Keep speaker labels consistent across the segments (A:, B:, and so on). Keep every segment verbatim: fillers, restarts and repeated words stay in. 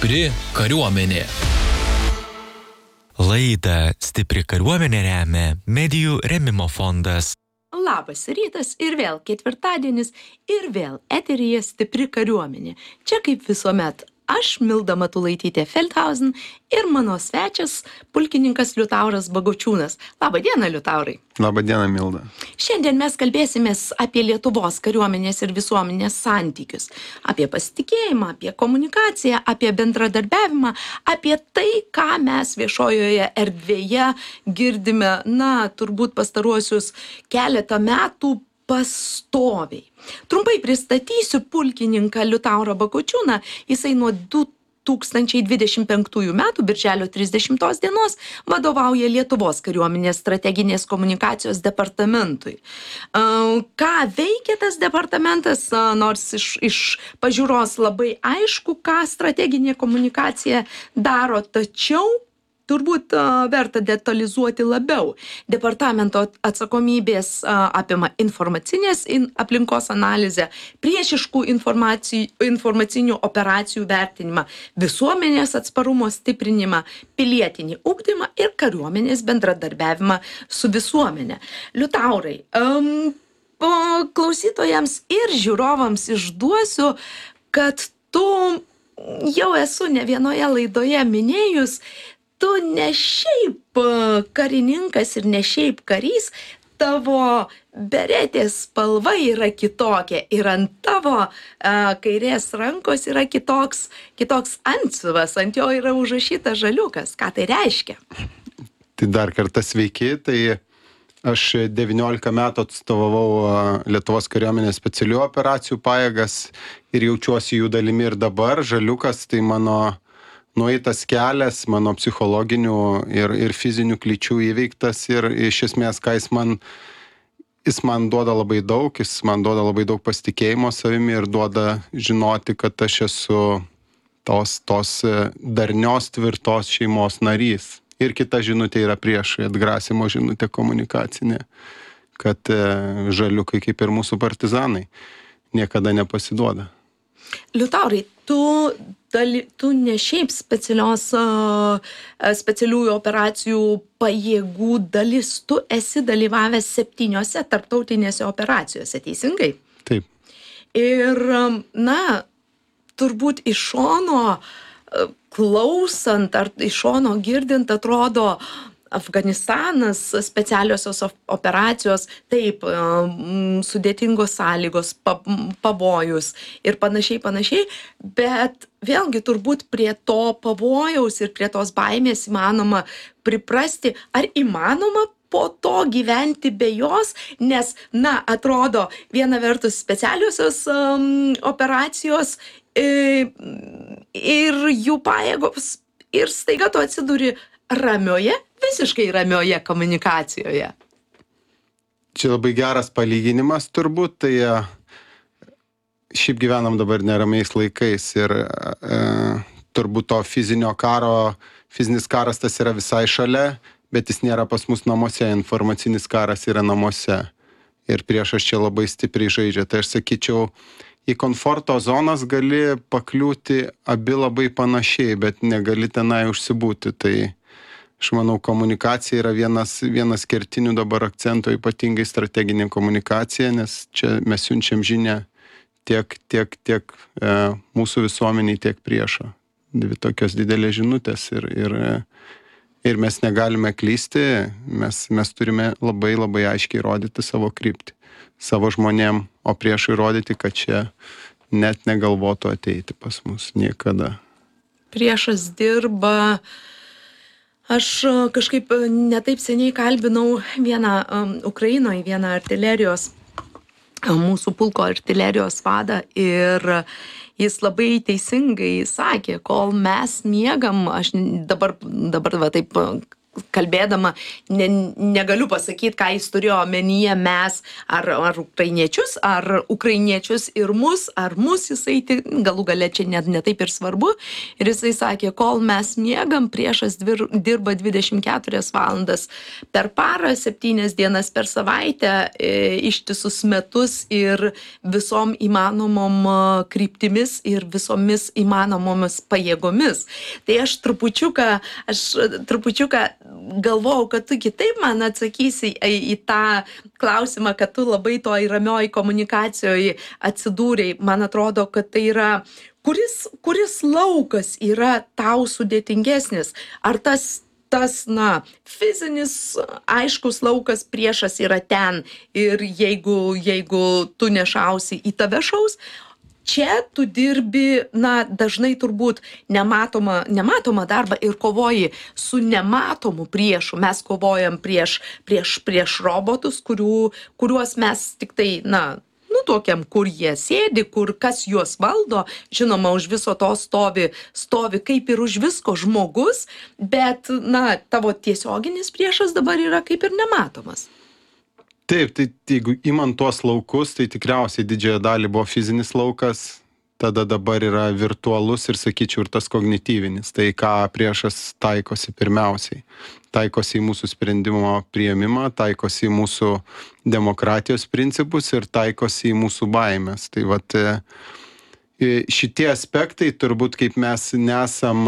A: Stipri kariuomenė.
B: Laidą Stipri kariuomenė remia Medijų rėmimo fondas.
C: Labas rytas ir vėl ketvirtadienis ir vėl eteryje Stipri kariuomenė. Čia kaip visuomet aš, Milda Matulaitytė Feldhausen, ir mano svečias, pulkininkas Liutauras Bagočiūnas. Labą dieną, Liutaurai.
D: Labą dieną, Milda.
C: Šiandien mes kalbėsimės apie Lietuvos kariuomenės ir visuomenės santykius. Apie pasitikėjimą, apie komunikaciją, apie bendradarbiavimą, apie tai, ką mes viešojoje erdvėje girdime, na, turbūt pastaruosius keletą metų pastoviai. Trumpai pristatysiu pulkininką Liutaurą Bagočiūną. Jisai nuo du tūkstančiai dvidešimt penktųjų metų birželio trisdešimtos dienos vadovauja Lietuvos kariuomenės strateginės komunikacijos departamentui. Ką veikia tas departamentas, nors iš, iš pažiūros labai aišku, ką strateginė komunikacija daro, tačiau turbūt uh, verta detalizuoti labiau. Departamento atsakomybės uh, apima informacinės in, aplinkos analizę, priešiškų informacinių operacijų vertinimą, visuomenės atsparumo stiprinimą, pilietinį ugdymą ir kariuomenės bendradarbiavimą su visuomenė. Liutaurai, um, klausytojams ir žiūrovams išduosiu, kad tu jau esu ne vienoje laidoje minėjus, tu ne šiaip karininkas ir ne šiaip karys, tavo beretės spalva yra kitokia ir ant tavo a, kairės rankos yra kitoks, kitoks antsiuvas, ant jo yra užrašytas žaliukas. Ką tai reiškia?
D: Tai dar kartą sveiki, tai aš devyniolika metų atstovavau Lietuvos kariuomenės specialių operacijų pajėgas ir jaučiuosi jų dalimi ir dabar. Žaliukas tai mano nueitas kelias, mano psichologinių ir, ir fizinių kliūčių įveiktas ir iš esmės, ką jis man, jis man duoda labai daug, jis man duoda labai daug pasitikėjimo savimi ir duoda žinoti, kad aš esu tos, tos darnios, tvirtos šeimos narys. Ir kita žinutė yra priešai, atgrasimo žinutė komunikacinė, kad žaliukai kaip ir mūsų partizanai niekada nepasiduoda.
C: Liutaurai, tu, dali, tu ne šiaip specialios, uh, specialiųjų operacijų pajėgų dalis, tu esi dalyvavęs septyniose tarptautinėse operacijose, teisingai?
D: Taip.
C: Ir, na, turbūt iš šono uh, klausant ar iš šono girdint atrodo, Afganistanas, specialiosios operacijos, taip, sudėtingos sąlygos, pavojus ir panašiai, panašiai, bet vėlgi turbūt prie to pavojaus ir prie tos baimės įmanoma priprasti, ar įmanoma po to gyventi be jos, nes, na, atrodo, viena vertus specialiosios um, operacijos e, ir jų pajėgos ir staiga tu atsiduri ramioje, visiškai ramioje komunikacijoje.
D: Čia labai geras palyginimas turbūt, tai šiaip gyvenam dabar neramiais laikais ir e, turbūt to fizinio karo, fizinis karas tas yra visai šalia, bet jis nėra pas mus namuose, informacinis karas yra namuose ir priešas čia labai stipriai žaidžia. Tai aš sakyčiau, į komforto zonas gali pakliūti abi labai panašiai, bet negali tenai užsibūti, tai aš manau, komunikacija yra vienas, vienas kertinių dabar akcentų, ypatingai strateginė komunikacija, nes čia mes siunčiam žinią tiek, tiek, tiek e, mūsų visuomeniai, tiek priešo. Dvi tokios didelės žinutės ir, ir, ir mes negalime klysti, mes, mes turime labai labai aiškiai rodyti savo kryptį, savo žmonėm, o priešui rodyti, kad čia net negalvotų ateiti pas mus niekada.
C: Priešas dirba. Aš kažkaip netaip seniai kalbinau vieną um, Ukrainoje, vieną artilerijos, um, mūsų pulko artilerijos vadą ir jis labai teisingai sakė, kol mes miegam, aš dabar, dabar va taip kalbėdama ne, negaliu pasakyti, ką jis turėjo omenyje mes, ar, ar ukrainiečius, ar ukrainiečius ir mus, ar mus jisai, galų gale čia net ne taip ir svarbu. Ir jisai sakė, kol mes miegam, priešas dvir, dirba dvidešimt keturias valandas per parą, septynias dienas per savaitę, e, ištisus metus ir visom įmanomom kryptimis ir visomis įmanomomis pajėgomis. Tai aš trupučiuką, aš trupučiuką galvojau, kad tu kitaip man atsakysi į, į tą klausimą, kad tu labai toj ramioj komunikacijoje atsidūrei. Man atrodo, kad tai yra, kuris, kuris laukas yra tau sudėtingesnis? Ar tas, tas, na, fizinis, aiškus laukas priešas yra ten ir jeigu, jeigu tu nešausi, į tave šaus? Čia tu dirbi, na, dažnai turbūt nematomą, nematomą darbą ir kovoji su nematomu priešu. Mes kovojam prieš, prieš, prieš robotus, kurių, kuriuos mes tik tai, na, nutuokiam, kur jie sėdi, kur kas juos valdo. Žinoma, už viso to stovi, stovi kaip ir už visko žmogus, bet, na, tavo tiesioginis priešas dabar yra kaip ir nematomas.
D: Taip, tai jeigu imant tuos laukus, tai tikriausiai didžiąją dalį buvo fizinis laukas, tada dabar yra virtualus ir, sakyčiau, ir tas kognityvinis. Tai ką priešas taikosi pirmiausiai. Taikosi į mūsų sprendimo priėmimą, taikosi į mūsų demokratijos principus ir taikosi į mūsų baimės. Tai vat šitie aspektai turbūt, kaip mes nesam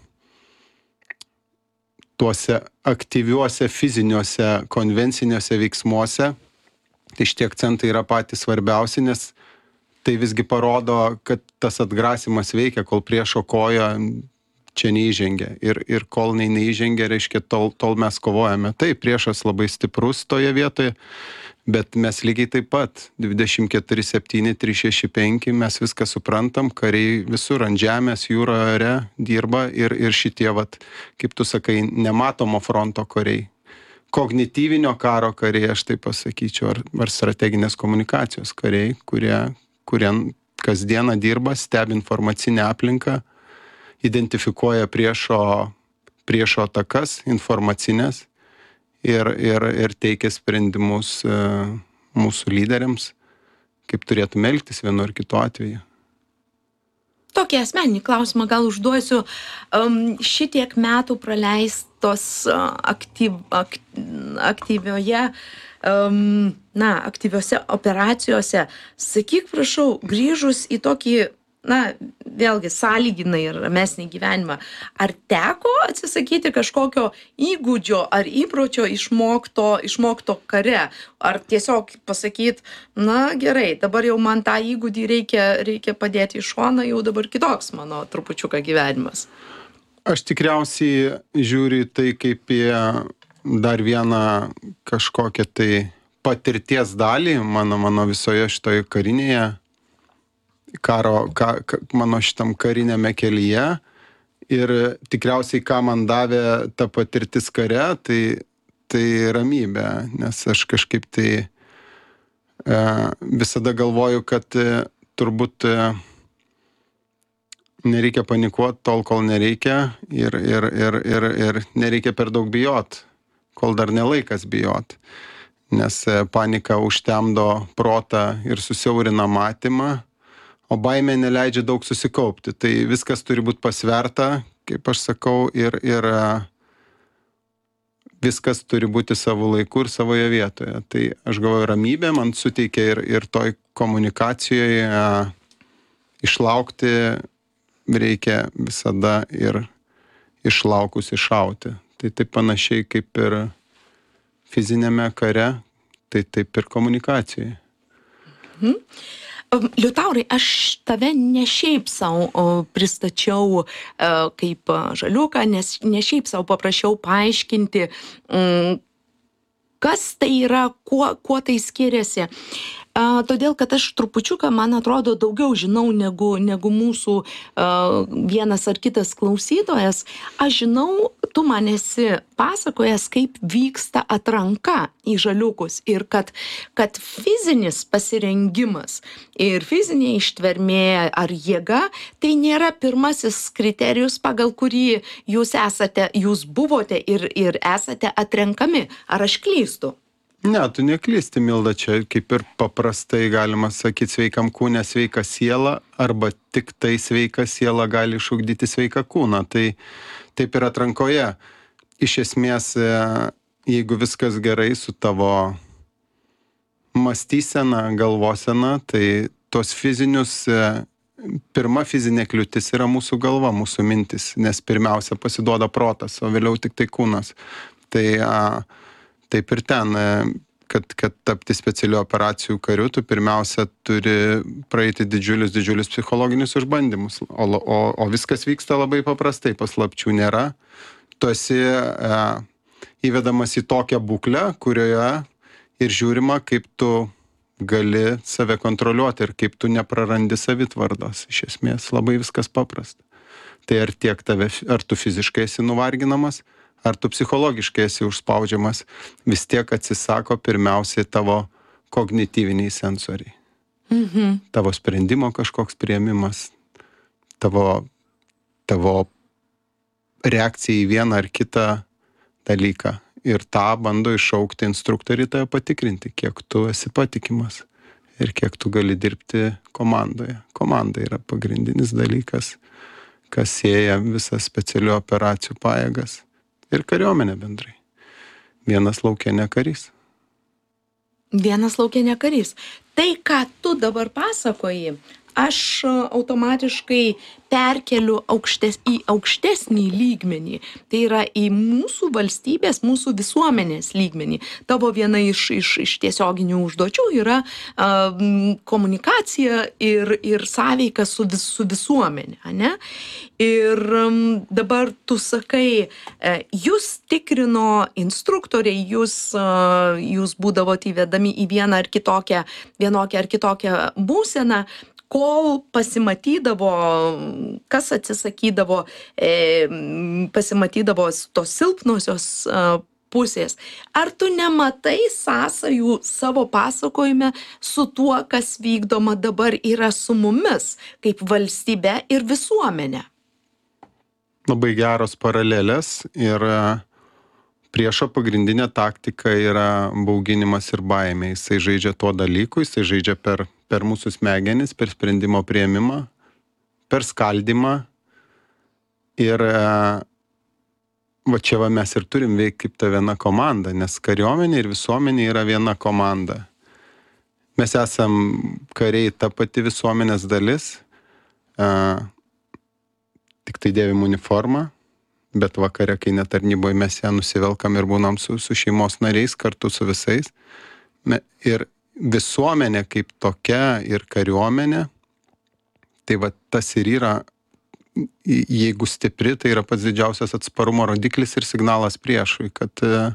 D: tuose aktyviuose fiziniuose konvenciniuose veiksmuose, tai šitie akcentai yra patys svarbiausi, nes tai visgi parodo, kad tas atgrasimas veikia, kol priešo koja čia neįžengia. Ir, ir kol nei neįžengia, reiškia, tol, tol mes kovojame. Taip, priešas labai stiprus toje vietoje, bet mes lygiai taip pat dvidešimt keturi septyni trys šeši penki mes viską suprantam, kariai visur ant žemės, jūroje, ore dirba ir, ir šitie, vat, kaip tu sakai, nematomo fronto kariai. Kognityvinio karo kariai, aš taip pasakyčiau, ar, ar strateginės komunikacijos kariai, kurie, kurie kasdieną dirba, stebi informacinę aplinką, identifikuoja priešo, priešo atakas informacinės ir, ir, ir teikia sprendimus e, mūsų lyderiams, kaip turėtume elgtis vienu ar kitu atveju.
C: Tokį asmeninį klausimą gal užduosiu. Um, šitiek metų praleistos uh, aktyv, ak, aktyvioje, um, na, aktyviose operacijose. Sakyk, prašau, grįžus į tokį, na, vėlgi sąlyginai ir ramesnį gyvenimą, ar teko atsisakyti kažkokio įgūdžio ar įpročio išmokto, išmokto kare? Ar tiesiog pasakyti, na gerai, dabar jau man tą įgūdį reikia, reikia padėti į šoną, jau dabar kitoks mano trupučiuką gyvenimas?
D: Aš tikriausiai žiūriu tai kaip į dar vieną kažkokią tai patirties dalį mano, mano visoje šitoje karinėje karo, ka, ka, mano šitam karinėme kelyje ir tikriausiai ką man davė ta patirtis kare, tai, tai ramybė, nes aš kažkaip tai e, visada galvoju, kad e, turbūt e, nereikia panikuoti tol, kol nereikia ir, ir, ir, ir, ir nereikia per daug bijot, kol dar nelaikas bijot, nes e, panika užtemdo protą ir susiaurina matymą, o baimė neleidžia daug susikaupti. Tai viskas turi būti pasverta, kaip aš sakau, ir, ir viskas turi būti savo laiku ir savoje vietoje. Tai aš galvoju, ramybė man suteikia ir, ir toj komunikacijoje išlaukti reikia visada ir išlaukus iššauti. Tai taip panašiai kaip ir fizinėme kare, tai taip ir komunikacijoje.
C: Mhm. Liutaurai, aš tave ne šiaip savo pristačiau kaip žaliuką, nes ne šiaip savo paprašiau paaiškinti, kas tai yra, kuo, kuo tai skiriasi. Todėl, kad aš trupučiuką, man atrodo, daugiau žinau negu, negu mūsų vienas ar kitas klausytojas. Aš žinau tu man esi pasakojęs, kaip vyksta atranka į žaliukus ir kad, kad fizinis pasirengimas ir fizinė ištvermė ar jėga, tai nėra pirmasis kriterijus, pagal kurį jūs esate, jūs buvote ir, ir esate atrenkami. Ar aš klystu?
D: Ne, tu neklysti, Milda, čia kaip ir paprastai galima sakyti sveikam kūne sveika siela, arba tik tai sveika siela gali išugdyti sveiką kūną. Tai taip ir atrankoje. Iš esmės, jeigu viskas gerai su tavo mąstysena, galvosena, tai tos fizinius, pirma fizinė kliūtis yra mūsų galva, mūsų mintis, nes pirmiausia pasiduoda protas, o vėliau tik tai kūnas. Tai a, taip ir ten, kad, kad tapti specialių operacijų kariu, tu pirmiausia turi praeiti didžiulius, didžiulius psichologinius išbandymus, o, o, o viskas vyksta labai paprastai, paslapčių nėra. Tu esi e, įvedamas į tokią būklę, kurioje ir žiūrima, kaip tu gali save kontroliuoti ir kaip tu neprarandi savitvardos. Iš esmės labai viskas paprasta. Tai ar tiek tave, ar tu fiziškai esi nuvarginamas, ar tu psichologiškai esi užspaudžiamas, vis tiek atsisako pirmiausiai tavo kognityviniai sensoriai.
C: Mhm.
D: Tavo sprendimo kažkoks priėmimas, tavo, tavo reakcija į vieną ar kitą dalyką. Ir tą bando iššaukti instruktoriai tave patikrinti, kiek tu esi patikimas ir kiek tu gali dirbti komandoje. Komanda yra pagrindinis dalykas, kas sieja visas specialių operacijų pajėgas. Ir kariuomenė bendrai. Vienas lauke ne karys.
C: Vienas lauke ne karys. Tai, ką tu dabar pasakoji, aš automatiškai perkeliu aukštes, į aukštesnį lygmenį. Tai yra į mūsų valstybės, mūsų visuomenės lygmenį. Tavo viena iš, iš, iš tiesioginių užduočių yra uh, komunikacija ir, ir sąveika su, vis, su visuomenė. Ane? Ir um, dabar tu sakai, uh, jūs tikrino instruktoriai, jūs, uh, jūs būdavot įvedami į vieną ar kitokią, vienokią ar kitokią būseną, kol pasimatydavo, kas atsisakydavo, e, pasimatydavo tos silpnosios e, pusės. Ar tu nematai sąsajų savo pasakojime su tuo, kas vykdoma dabar yra su mumis, kaip valstybe ir visuomenė?
D: Labai geros paralelės ir priešo pagrindinė taktika yra bauginimas ir baimė. Jisai žaidžia tuo dalyku, jisai žaidžia per, per mūsų smegenis, per sprendimo priėmimą, per skaldymą. Ir va čia va mes ir turim veikti kaip ta viena komanda, nes kariuomenė ir visuomenė yra viena komanda. Mes esam kariai ta pati visuomenės dalis, a, tik tai dėvim uniformą, bet vakare, kai netarnyboje mes ją nusivelkam ir būnam su, su šeimos nariais, kartu su visais. Ir visuomenė kaip tokia ir kariuomenė, tai va tas ir yra, jeigu stipri, tai yra pats didžiausias atsparumo rodiklis ir signalas priešui, kad,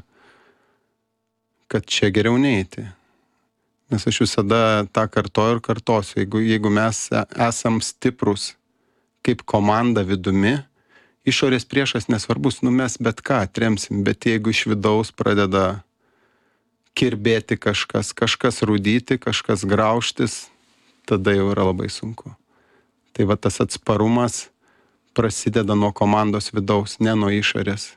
D: kad čia geriau neiti. Nes aš visada tą kartoju ir kartosiu, jeigu, jeigu mes esam stiprus kaip komanda vidumi, išorės priešas nesvarbus, nu mes bet ką atremsim, bet jeigu iš vidaus pradeda kirbėti kažkas, kažkas rūdyti, kažkas graužtis, tada jau yra labai sunku. Tai va tas atsparumas prasideda nuo komandos vidaus, ne nuo išorės.